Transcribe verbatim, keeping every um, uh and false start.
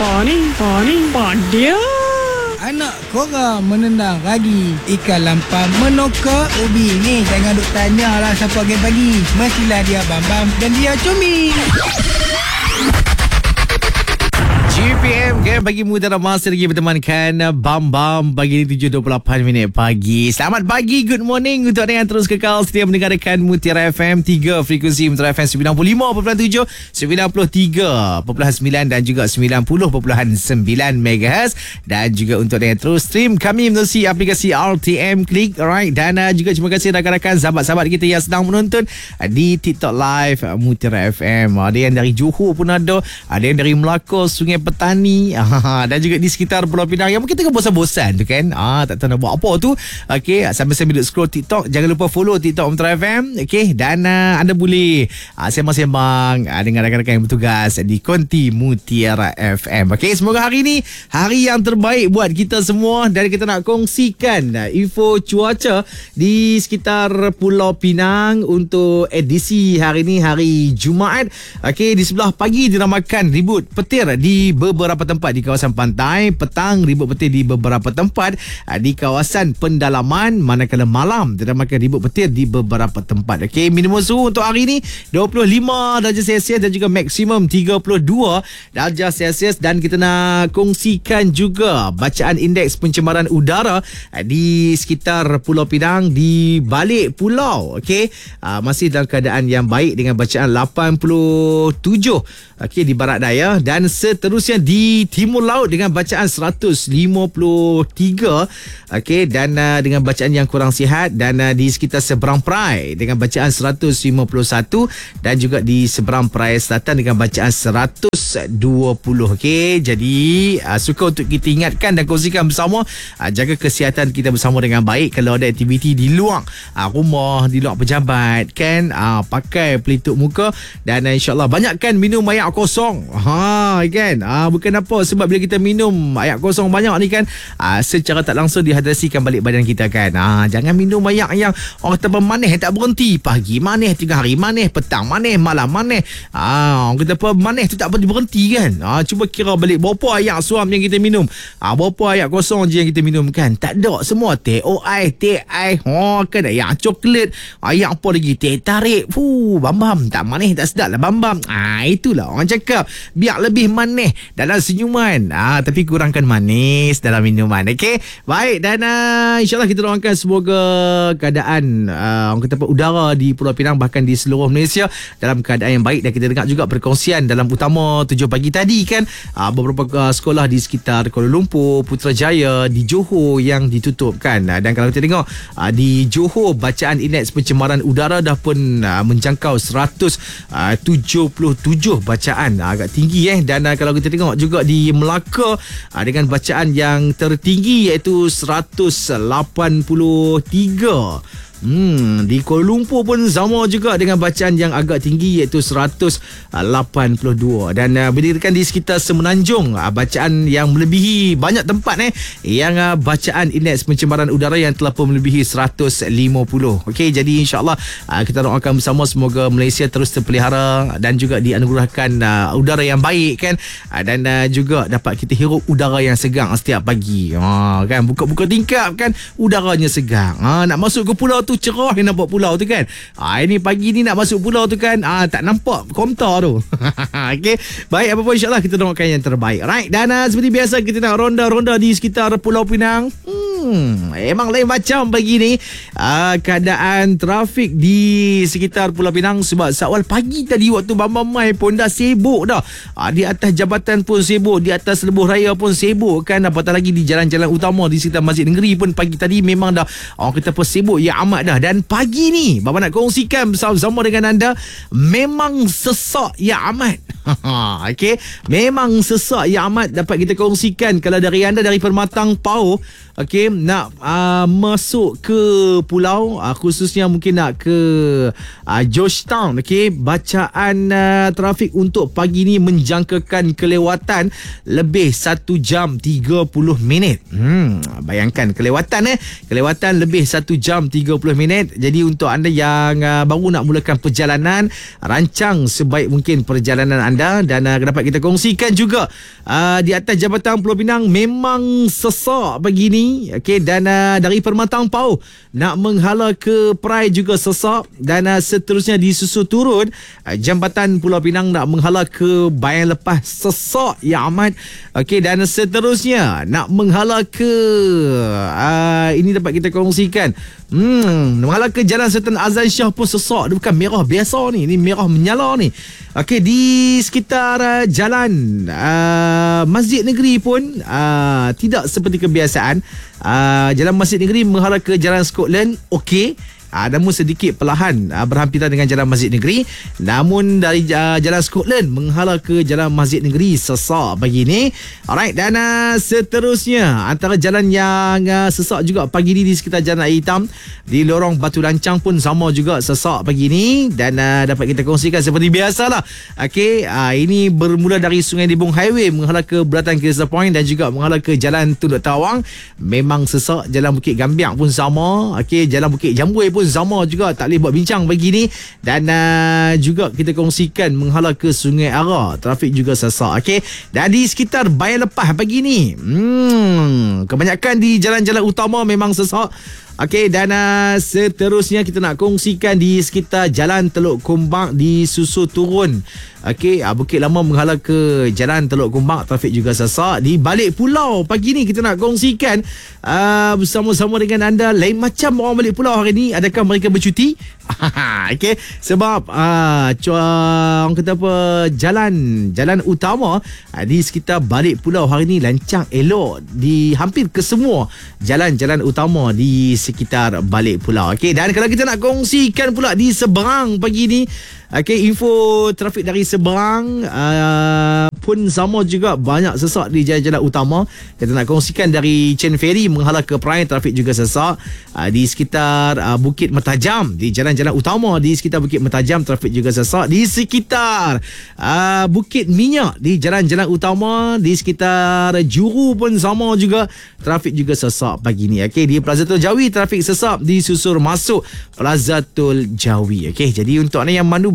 Paning, paning, padia. Anak korang menendang ragi, ikan lampam menokak ubi. Ni jangan duk tanya lah siapa pagi-pagi. Mestilah dia bambam dan dia cumi. G P M kan pagi muda dan masa lagi bertemankan Bam Bam pagi ni tujuh dua puluh lapan minit pagi. Selamat pagi, good morning untuk anda yang terus kekal setia mendengarkan Mutiara F M tiga frekuensi Mutiara F M sembilan puluh lima perpuluhan tujuh, sembilan puluh tiga perpuluhan sembilan dan juga sembilan puluh perpuluhan sembilan megahertz, dan juga untuk anda yang terus stream kami melalui aplikasi R T M Click, alright. Dan uh, juga terima kasih rakan-rakan sahabat-sahabat kita yang sedang menonton uh, di TikTok Live uh, Mutiara F M. Ada yang dari Johor pun ada, ada yang dari Melaka, Sungai Petani, ah, dan juga di sekitar Pulau Pinang yang mungkin tengah bosan-bosan tu kan, ah, tak tahu nak buat apa tu. Okey, sambil-sambil duk scroll TikTok, jangan lupa follow TikTok Mutiara F M. Okey, dan uh, anda boleh uh, sembang-sembang uh, dengan rakan-rakan yang bertugas di konti Mutiara F M. Okey, semoga hari ni hari yang terbaik buat kita semua, dan kita nak kongsikan uh, info cuaca di sekitar Pulau Pinang untuk edisi hari ni, hari Jumaat. Okey, di sebelah pagi dinamakan ribut petir di beberapa tempat di kawasan pantai, petang ribut petir di beberapa tempat di kawasan pendalaman, manakala malam dinamakan ribut petir di beberapa tempat. Okey, minimum suhu untuk hari ini dua puluh lima darjah Celsius dan juga maksimum tiga puluh dua darjah Celsius. Dan kita nak kongsikan juga bacaan indeks pencemaran udara di sekitar Pulau Pinang di balik pulau. Okey, masih dalam keadaan yang baik dengan bacaan lapan puluh tujuh okey di barat daya, dan seterusnya di timur laut dengan bacaan seratus lima puluh tiga, okey, dan uh, dengan bacaan yang kurang sihat, dan uh, di sekitar seberang perai dengan bacaan seratus lima puluh satu, dan juga di seberang perai selatan dengan bacaan seratus dua puluh. Okey, jadi uh, suka untuk kita ingatkan dan kongsikan bersama, uh, jaga kesihatan kita bersama dengan baik. Kalau ada aktiviti di luar uh, rumah, di luar pejabat kan, uh, pakai pelitup muka, dan uh, insyaAllah banyakkan minum air kosong. Ha kan, ah, bukan apa, sebab bila kita minum air kosong banyak ni kan, ah, secara tak langsung dihidrasikan balik badan kita kan. Ah, jangan minum air yang orang kata manis tak berhenti, pagi manis, tengah hari manis, petang manis, malam manis. Ah, orang kata apa, manis tu tak berhenti kan. Ah, cuba kira balik berapa air suam yang kita minum. Ah, berapa air kosong je yang kita minum kan. Tak ada, semua teh O I, teh air, oh kan, air coklat, air apa lagi, teh tarik. Fuh, bam-bam, tak manis tak sedap lah bam-bam. Ah, itulah orang cakap, biar lebih manis dalam senyuman, ah, tapi kurangkan manis dalam minuman. Okey, baik, dan uh, insyaAllah kita doakan semoga keadaan uh, orang kata apa, udara di Pulau Pinang bahkan di seluruh Malaysia dalam keadaan yang baik. Dan kita dengar juga perkongsian dalam utama tujuh pagi tadi kan, uh, beberapa uh, sekolah di sekitar Kuala Lumpur, Putrajaya, di Johor yang ditutup kan. Uh, dan kalau kita tengok uh, di Johor, bacaan indeks pencemaran udara dah pun uh, menjangkau seratus tujuh puluh tujuh bacaan, uh, agak tinggi eh. Dan uh, kalau kita tengok juga di Melaka uh, dengan bacaan yang tertinggi iaitu seratus lapan puluh tiga. Hmm, di Kuala Lumpur pun sama juga dengan bacaan yang agak tinggi iaitu seratus lapan puluh dua. Dan uh, berdirikan di sekitar Semenanjung, uh, bacaan yang melebihi banyak tempat eh yang uh, bacaan indeks pencemaran udara yang telah pun melebihi seratus lima puluh. Okey, jadi insya-Allah uh, kita doakan bersama semoga Malaysia terus terpelihara dan juga dianugerahkan uh, udara yang baik kan, uh, dan uh, juga dapat kita hirup udara yang segar setiap pagi. Ha kan, buka-buka tingkap kan, udaranya segar. Ha, nak masuk ke pulau tu cerah yang nampak pulau tu kan. Ha, ini pagi ni nak masuk pulau tu kan, ha, tak nampak komtar tu. Okey, baik, apa pun insyaAllah kita doakan yang terbaik. Right, dan uh, seperti biasa kita nak ronda-ronda di sekitar Pulau Pinang. Hmm, memang lain macam pagi ni uh, keadaan trafik di sekitar Pulau Pinang, sebab seawal pagi tadi waktu Bambang Mai pun dah sibuk dah. Uh, di atas jabatan pun sibuk, di atas lebuh raya pun sibuk kan, apatah lagi di jalan-jalan utama di sekitar Masjid Negeri pun pagi tadi memang dah orang kata apa, sibuk ya amat dah. Dan pagi ni Bapa nak kongsikan bersama dengan anda, memang sesak ya amat. Okey, memang sesak ya amat dapat kita kongsikan. Kalau dari anda dari Permatang Pau, okey, nak uh, masuk ke pulau, uh, khususnya mungkin nak ke uh, Georgetown, okey, bacaan uh, trafik untuk pagi ni menjangkakan kelewatan lebih satu jam tiga puluh minit. Hmm, bayangkan kelewatan eh, kelewatan lebih satu jam tiga puluh minit. Jadi untuk anda yang uh, baru nak mulakan perjalanan, rancang sebaik mungkin perjalanan anda dan uh, dapat kita kongsikan juga uh, di atas Jabatan Pulau Pinang memang sesak pagi ni, okey, dan uh, dari Permatang Pau nak menghala ke Perai juga sesak dan uh, seterusnya disusul turun uh, Jambatan Pulau Pinang nak menghala ke Bayan Lepas sesak ya amat, okey, dan seterusnya nak menghala ke uh, ini dapat kita kongsikan hmm menghala ke Jalan Sultan Azlan Shah pun sesak. Dia bukan merah biasa ni, ni merah menyala ni. Okey, di sekitar uh, jalan uh, Masjid Negeri pun uh, tidak seperti kebiasaan. Uh, jalan Masjid Negeri menghala ke Jalan Scotland, okey. Uh, namun sedikit perlahan uh, berhampiran dengan Jalan Masjid Negeri. Namun dari uh, Jalan Scotland menghala ke Jalan Masjid Negeri sesak pagi ni. Alright, dan uh, seterusnya antara jalan yang uh, sesak juga pagi ni di sekitar Jalan Air Hitam, di lorong Batu Rancang pun sama juga sesak pagi ni. Dan uh, dapat kita kongsikan seperti biasalah. Okey, uh, ini bermula dari Sungai Dibung Highway menghala ke Beratan Kilisa Point dan juga menghala ke Jalan Tunduk Tawang. Memang sesak. Jalan Bukit Gambiang pun sama. Okey, Jalan Bukit Jambui pun sama juga, tak boleh buat bincang pagi ni. Dan uh, juga kita kongsikan menghala ke Sungai Ara, trafik juga sesak. Okey, dan di sekitar Bayan Lepas pagi ni hmm, kebanyakan di jalan-jalan utama memang sesak. Okey, dan uh, seterusnya kita nak kongsikan di sekitar Jalan Teluk Kumbang disusul turun. Okey, uh, Bukit Lama menghala ke Jalan Teluk Kumbang, trafik juga sesak. Di balik pulau pagi ni kita nak kongsikan uh, bersama-sama dengan anda, lain macam orang balik pulau hari ni. Adakah mereka bercuti? Okey, sebab uh, orang kata apa, jalan jalan utama uh, di sekitar balik pulau hari ni lancang elok di hampir ke semua jalan-jalan utama di sekitar balik pulau. Okey, dan kalau kita nak kongsikan pula di seberang pagi ni, okey, info trafik dari seberang uh, pun sama juga, banyak sesak di jalan-jalan utama. Kita nak kongsikan dari Chen Ferry menghala ke Perai, trafik juga sesak. Uh, di sekitar uh, Bukit Mertajam, di jalan-jalan utama di sekitar Bukit Mertajam, trafik juga sesak. Di sekitar uh, Bukit Minyak, di jalan-jalan utama di sekitar Juru pun sama juga, trafik juga sesak pagi ni. Okey, di Plaza Tol Jawi trafik sesak disusul masuk Plaza Tol Jawi. Okey, jadi untuk anda yang mandu